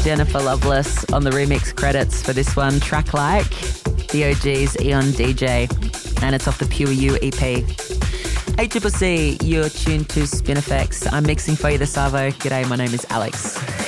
Jennifer Loveless on the remix credits for this one, Track Like, the OG's Eon DJ, and it's off the Pure You EP. HCCC, you're tuned to Spin FX. I'm mixing for you the Savo. G'day, my name is Alex.